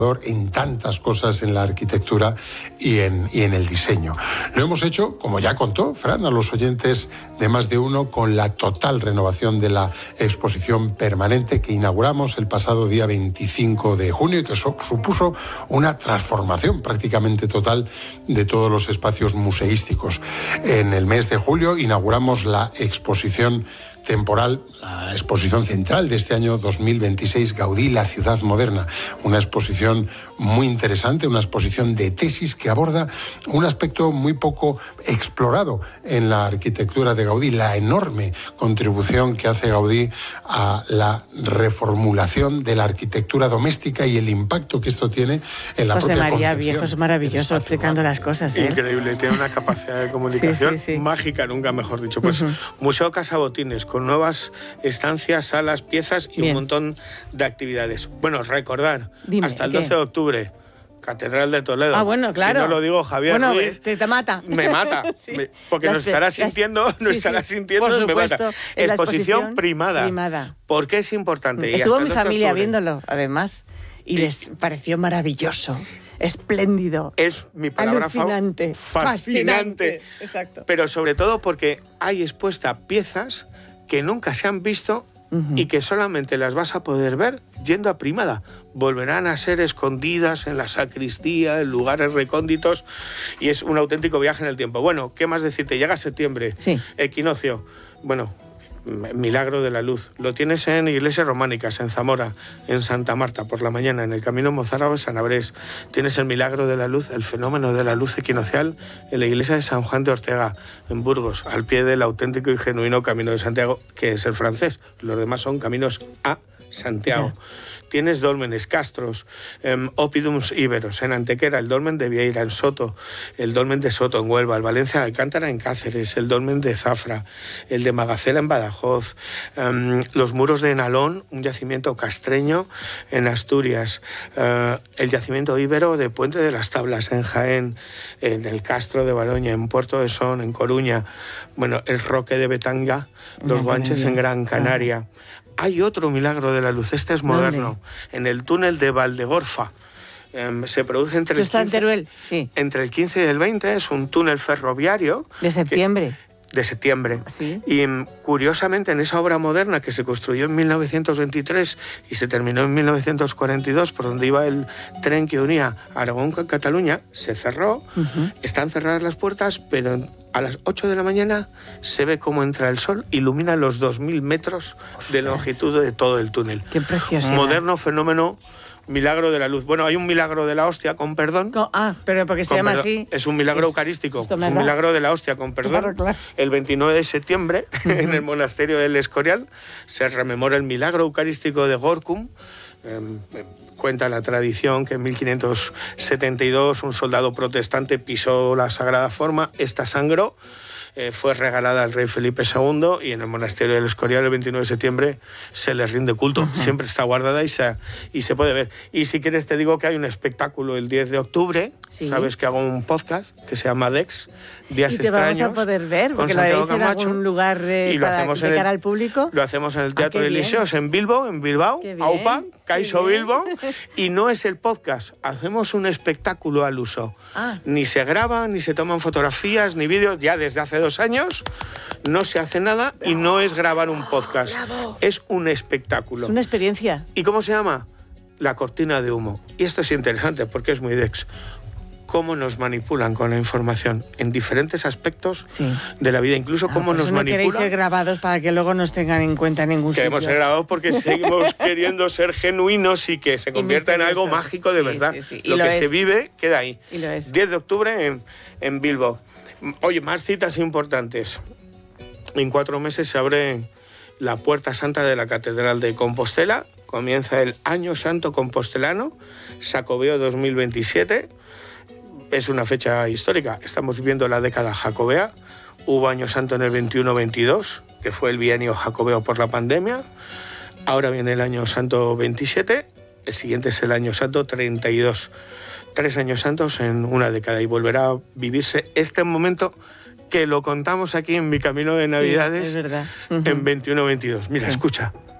en tantas cosas en la arquitectura y en el diseño. Lo hemos hecho, como ya contó Fran, a los oyentes de Más de Uno, con la total renovación de la exposición permanente que inauguramos el pasado día 25 de junio y que supuso una transformación prácticamente total de todos los espacios museísticos. En el mes de julio inauguramos la exposición temporal, la exposición central de este año 2026, Gaudí, la ciudad moderna. Una exposición muy interesante, una exposición de tesis que aborda un aspecto muy poco explorado en la arquitectura de Gaudí, la enorme contribución que hace Gaudí a la reformulación de la arquitectura doméstica y el impacto que esto tiene en la propia José María concepción. Viejo es maravilloso explicando las cosas. Increíble, tiene una capacidad de comunicación Sí. mágica, nunca mejor dicho. Pues Museo Casa Botines, con nuevas estancias, salas, piezas y un montón de actividades. Bueno, recordar, hasta el 12 de octubre, Catedral de Toledo. Ah, bueno, claro. Si no lo digo, Javier Ruiz... te mata. Me mata. Sí. Porque nos estará sintiendo, por me mata. supuesto, Exposición primada. ¿Por qué es importante? Estuvo mi familia viéndolo, además, y les pareció maravilloso. Espléndido. Es mi palabra alucinante. Fascinante. Exacto. Pero sobre todo porque hay expuestas piezas que nunca se han visto y que solamente las vas a poder ver yendo a Primada. Volverán a ser escondidas en la sacristía, en lugares recónditos, y es un auténtico viaje en el tiempo. Bueno, ¿qué más decirte? Llega septiembre, equinoccio. Bueno, Milagro de la Luz. Lo tienes en iglesias románicas, en Zamora, en Santa Marta, por la mañana, en el Camino Mozárabe, San Abrés. Tienes el Milagro de la Luz, el fenómeno de la luz equinoccial, en la iglesia de San Juan de Ortega, en Burgos, al pie del auténtico y genuino Camino de Santiago, que es el francés. Los demás son caminos a Santiago. Tienes dólmenes, castros, oppidums íberos, en Antequera, el dolmen de Vieira, en Soto, el dolmen de Soto, en Huelva, el Valencia de Alcántara, en Cáceres, el dolmen de Zafra, el de Magacela, en Badajoz, los muros de Nalón, un yacimiento castreño, en Asturias, el yacimiento íbero de Puente de las Tablas, en Jaén, en el Castro de Baroña, en Puerto de Son, en Coruña, bueno, el Roque de Betanga, los Guanches, en Gran Canaria. Hay otro Milagro de la Luz, este es moderno, en el túnel de Valdegorfa. Se produce entre el 15 y el 20, es un túnel ferroviario. ¿De septiembre? De septiembre. ¿Sí? Y curiosamente, en esa obra moderna que se construyó en 1923 y se terminó en 1942, por donde iba el tren que unía Aragón con Cataluña, se cerró. Están cerradas las puertas, pero a las 8 de la mañana se ve cómo entra el sol, ilumina los 2000 metros de longitud de todo el túnel. ¡Qué preciosidad! Moderno fenómeno, Milagro de la Luz. Bueno, hay un Milagro de la Hostia, con perdón. Pero porque se llama así. Es un milagro eucarístico, es un Milagro de la Hostia, con perdón. Claro. El 29 de septiembre, en el monasterio del Escorial, se rememora el milagro eucarístico de Gorkum. Cuenta la tradición que en 1572 un soldado protestante pisó la sagrada forma, esta sangró, fue regalada al rey Felipe II y en el monasterio del Escorial el 29 de septiembre se les rinde culto. Siempre está guardada y se puede ver. Y si quieres te digo que hay un espectáculo el 10 de octubre, sabes que hago un podcast que se llama Dex, Días Extraños. Y te vamos a poder ver, porque lo haréis en algún lugar de cara al público. Lo hacemos en el Teatro Elíseos, en Bilbao, AUPA, Caiso Bilbo, y no es el podcast, hacemos un espectáculo al uso. Ni se graba, ni se toman fotografías, ni vídeos, ya desde hace 2 años no se hace nada y no es grabar un podcast, es un espectáculo. Es una experiencia. ¿Y cómo se llama? La cortina de humo. Y esto es interesante porque es muy Dex. Cómo nos manipulan con la información en diferentes aspectos de la vida, incluso cómo nos manipulan. No queréis ser grabados para que luego nos tengan en cuenta en ningún sitio. Queremos ser grabados porque seguimos queriendo ser genuinos y que se convierta en algo mágico de verdad. Lo que se vive queda ahí. Y lo es. 10 de octubre en Bilbao. Oye, más citas importantes. En 4 meses se abre la Puerta Santa de la Catedral de Compostela. Comienza el Año Santo Compostelano, Xacobeo 2027. Es una fecha histórica. Estamos viviendo la década jacobea. Hubo Año Santo en el 21-22, que fue el bienio jacobeo por la pandemia. Ahora viene el Año Santo 27. El siguiente es el Año Santo 32. 3 años santos en una década y volverá a vivirse este momento que lo contamos aquí en Mi Camino de Navidades, es verdad. En 21-22. Mira, escucha.